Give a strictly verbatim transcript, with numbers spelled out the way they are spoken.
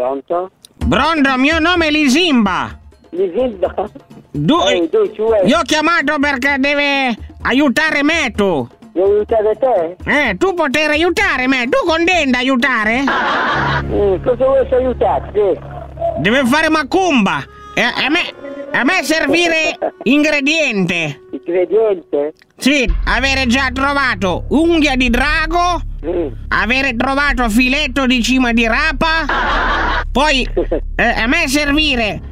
Pronto? Pronto, mio nome è Lisimba. Lisimba? Du- Ehi, tu, cioè, io ho chiamato perché deve aiutare me tu. devo aiutare te? Eh, tu poter aiutare me. Tu contenta aiutare? Mm, cosa vuoi aiutarti? Deve fare macumba. E a me, a me servire ingrediente. Ingrediente? Sì, avere già trovato unghia di drago, Mm. avere trovato filetto di cima di rapa, poi eh, a me servire